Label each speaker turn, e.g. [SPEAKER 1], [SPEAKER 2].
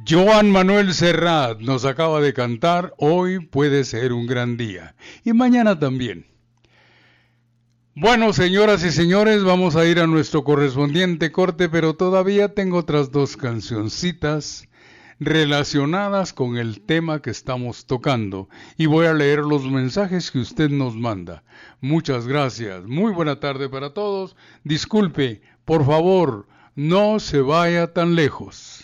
[SPEAKER 1] Joan Manuel Serrat nos acaba de cantar Hoy puede ser un gran día. Y mañana también. Bueno, señoras y señores, vamos a ir a nuestro correspondiente corte, pero todavía tengo otras dos cancioncitas relacionadas con el tema que estamos tocando. Y voy a leer los mensajes que usted nos manda. Muchas gracias. Muy buena tarde para todos. Disculpe, por favor, no se vaya tan lejos.